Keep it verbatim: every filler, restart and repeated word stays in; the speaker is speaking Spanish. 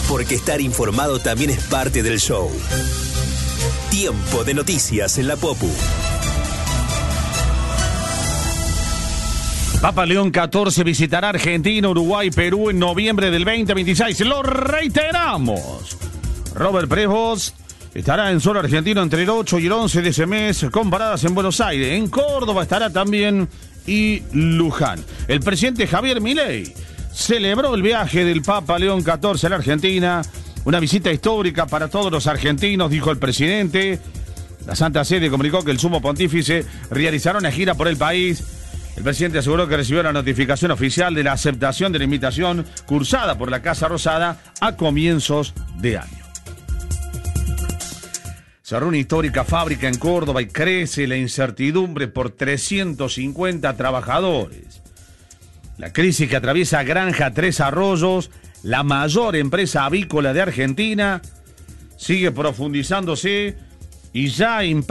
porque estar informado también es parte del show. Tiempo de noticias en la Popu. Papa León catorce visitará Argentina, Uruguay, Perú en noviembre del veinte veintiséis. Lo reiteramos. Robert Prevost estará en suelo argentino entre el ocho y el once de ese mes, con paradas en Buenos Aires. En Córdoba estará también y Luján. El presidente Javier Milei celebró el viaje del Papa León catorce a la Argentina. Una visita histórica para todos los argentinos, dijo el presidente. La Santa Sede comunicó que el sumo pontífice realizará una gira por el país. El presidente aseguró que recibió la notificación oficial de la aceptación de la invitación cursada por la Casa Rosada a comienzos de año. Cerró una histórica fábrica en Córdoba y crece la incertidumbre por trescientos cincuenta trabajadores. La crisis que atraviesa Granja Tres Arroyos, la mayor empresa avícola de Argentina, sigue profundizándose y ya impacta